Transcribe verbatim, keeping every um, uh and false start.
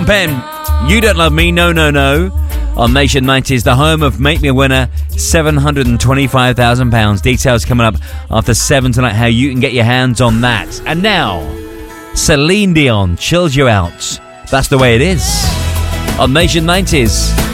Penn, You Don't Love Me, No, No, No. On Nation nineties, the home of Make Me a Winner, seven hundred twenty-five thousand pounds. Details coming up after seven tonight, how you can get your hands on that. And now, Celine Dion, Chills You Out. That's the way it is. On Nation nineties.